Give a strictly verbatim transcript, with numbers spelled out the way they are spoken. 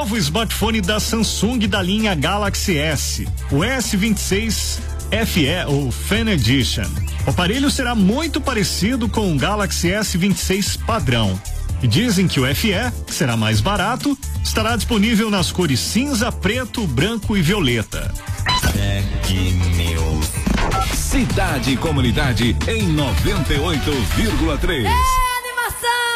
novo smartphone da Samsung da linha Galaxy S, o S vinte e seis F E ou Fan Edition. O aparelho será muito parecido com o Galaxy S vinte e seis padrão. E dizem que o F E, que será mais barato, estará disponível nas cores cinza, preto, branco e violeta. Cidade e Comunidade em noventa e oito vírgula três.